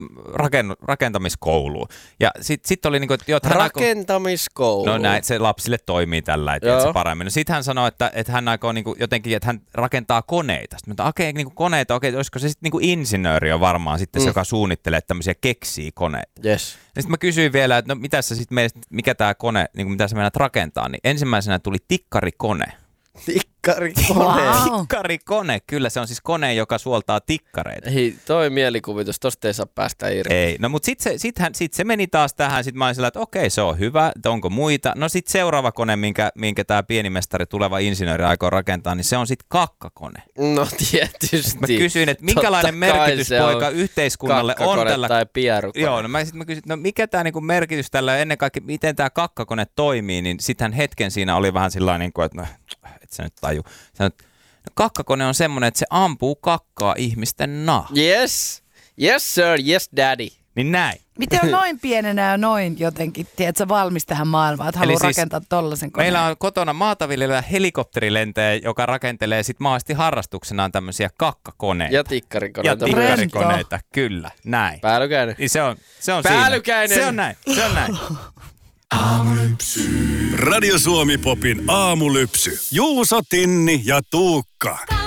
rakentamiskouluun. Ja sit oli niinku, että rakentamiskoulu. No näin, se lapsille toimii tällä, että se paremmin. No sit hän sanoi, että hän aikoo niinku jotenkin, että hän rakentaa koneita. Sitten mä okei, niinku koneita, olisiko se sitten niinku insinööri on varmaan sitten se, joka suunnittelee tämmöisiä, keksii koneita. Yes. Ja sitten mä kysyin vielä, että no mitä sä sitten mikä tää kone, niinku mitä sä meinaat rakentaa, niin ensimmäisenä tuli tikkarikone. Tikkarikone. Wow. Tikkarikone, kyllä se on siis kone, joka suoltaa tikkareita. Hei, toi mielikuvitus, tosta ei saa päästä irti. Ei, no mutta sit se meni taas tähän, sit mä olin sillä, että okei, se on hyvä, että onko muita. No sit seuraava kone, minkä tää pienimestari, tuleva insinööri aikoo rakentaa, niin se on sit kakkakone. No tietysti. Mä kysyin, että minkälainen merkitys poika yhteiskunnalle on tällä. Tai pierukone. Joo, no mä kysyin, että no mikä tää niinku merkitys tällä ennen kaikkea, miten tää kakkakone toimii, niin sitten hetken siinä oli vähän sillain niinku, että no, et sä nyt taju. Kakkakone on semmoinen, että se ampuu kakkaa ihmisten naamaan. Yes. Yes sir, yes daddy. Niin näin. Miten on noin pienenä ja noin jotenkin, tiedätkö, valmis tähän maailmaan, että haluaa rakentaa tollasen koneen? Meillä on kotona maataviljelijä helikopterilentäjä, joka rakentelee sit maasti harrastuksenaan tämmöisiä kakkakoneita. Ja tikkarikoneita. Ja tikkarikoneita, kyllä, näin. Päällykäinen. Niin se on Päällykäinen. Siinä. Se on näin. Radio Suomi Popin aamulypsy. Juuso, Tinni ja Tuukka.